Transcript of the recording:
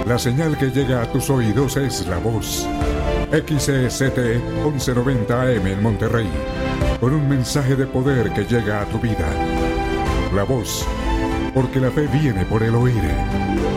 La señal que llega a tus oídos es La Voz. XCST 1190 AM en Monterrey. Con un mensaje de poder que llega a tu vida. La Voz. Porque la fe viene por el oír.